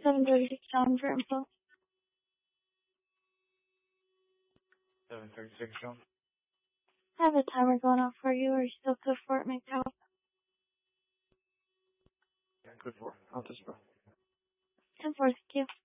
7:36 John for info. 7:36 John. I have a timer going off for you, or you still good for it, McDowell? Yeah, good for it. I'll just go. 10-4, thank you.